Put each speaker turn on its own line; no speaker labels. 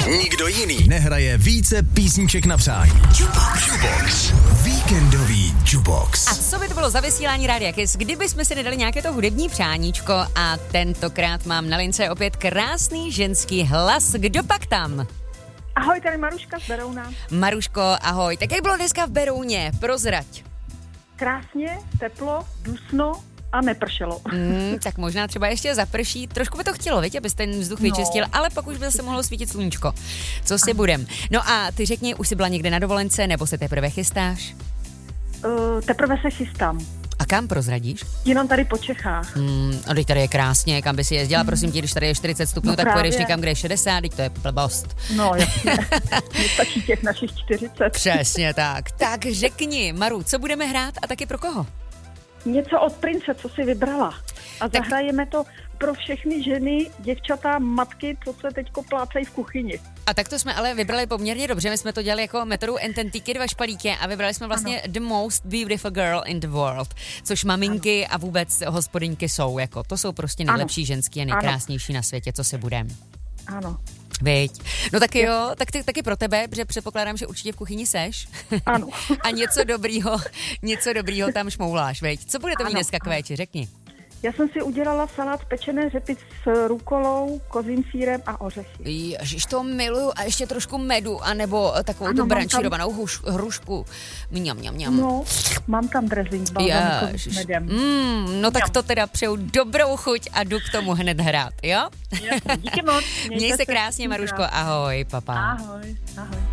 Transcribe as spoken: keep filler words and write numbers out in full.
Nikdo jiný nehraje více písniček na přání. Jubox. Víkendový Jubox.
A co by to bylo za vysílání Rádia Kiss, kdybychom si nedali nějaké to hudební přáníčko a tentokrát mám na lince opět krásný ženský hlas. Kdo pak tam?
Ahoj, tady Maruška z Berouna.
Maruško, ahoj. Tak jak bylo dneska v Berouně? Prozrať.
Krásně, teplo, dusno a nepršelo.
Mm, tak možná třeba ještě zaprší. Trošku by to chtělo, viď, abys ten vzduch
No.
vyčistil, ale pak už by se mohlo svítit sluníčko. Co si budem? No a ty řekni, už jsi byla někde na dovolence, nebo se teprve chystáš?
Uh, teprve se chystám.
A kam prozradíš?
Jenom tady po Čechách.
Hmm, a teď tady je krásně, kam by si jezdila, prosím tě, když tady je čtyřicet stupňů,
No
tak
právě.
pojedeš někam, kde je šedesát, teď to je blbost.
No jasně, mně stačí těch našich čtyřicet.
Přesně tak. Tak řekni, Maru, co budeme hrát a taky pro koho?
Něco od Prince, co si vybrala. A
Tak-
zahrajeme to pro všechny ženy, děvčata, matky, co se teďko plácají v kuchyni.
A tak to jsme ale vybrali poměrně dobře, my jsme to dělali jako metodou ententíky, dva špalíky a vybrali jsme vlastně ano. The Most Beautiful Girl in the World, což maminky ano. a vůbec hospodyňky jsou, jako to jsou prostě nejlepší ano. ženský a nejkrásnější ano. na světě, co se budem.
Ano.
Viď. No tak jo, tak ty, taky pro tebe, protože předpokládám, že určitě v kuchyni seš.
Ano.
A něco dobrýho, něco dobrýho tam šmouláš, viď. Co budete mít dneska k véči, řekni.
Já jsem si udělala salát pečené řepy s rukolou, kozím sýrem a ořechy.
Ježiš, to miluju a ještě trošku medu, anebo takovou
Ano,
tu
mám
brančírovanou huš, hrušku. Mňam, mňam, mňam.
No, mám tam dressing balzamikový s
Ježiš.
medem.
Mm, no tak to teda přeju dobrou chuť a jdu k tomu hned hrát, jo?
Jasně, díky moc.
Měj se krásně, Maruško, ahoj, papa.
Ahoj, ahoj.